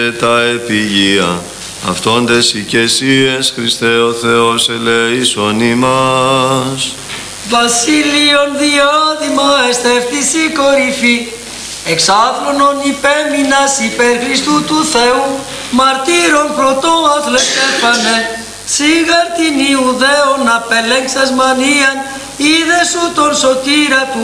Τα επιγεία αυτόντες οικεσίες, Χριστέ ο Θεός ελέησον ημάς. Βασίλειον διάδημα εστεύτης η κορυφή, εξάφρονον υπέμεινας υπέρ Χριστού του Θεού, μαρτύρων πρωτόαθλε Στέφανε, σίγαρ την Ιουδαίων απελέξας μανίαν, είδε σου τον σωτήρα του